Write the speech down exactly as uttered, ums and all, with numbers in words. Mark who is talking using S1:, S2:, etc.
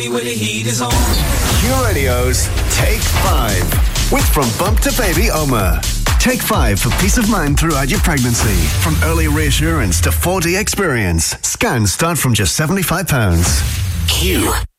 S1: When the heat is on.
S2: Q Radio's Take Five with From Bump to Baby Oma. Take five for peace of mind throughout your pregnancy. From early reassurance to four D experience. Scans start from just seventy-five pounds. Q.